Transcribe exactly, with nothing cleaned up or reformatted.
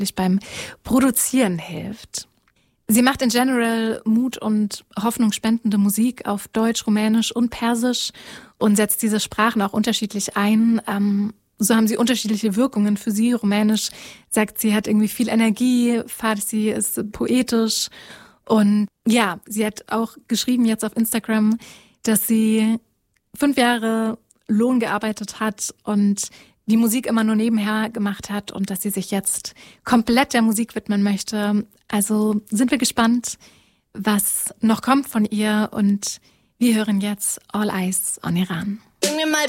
hauptsächlich beim Produzieren hilft. Sie macht in general Mut- und hoffnungsspendende Musik auf Deutsch, Rumänisch und Persisch und setzt diese Sprachen auch unterschiedlich ein. Ähm, so haben sie unterschiedliche Wirkungen für sie. Rumänisch sagt sie, hat irgendwie viel Energie, Farsi ist poetisch. Und ja, sie hat auch geschrieben jetzt auf Instagram, dass sie fünf Jahre Lohn gearbeitet hat und die Musik immer nur nebenher gemacht hat und dass sie sich jetzt komplett der Musik widmen möchte. Also sind wir gespannt, was noch kommt von ihr und wir hören jetzt All Eyes on Iran. Bring mir mal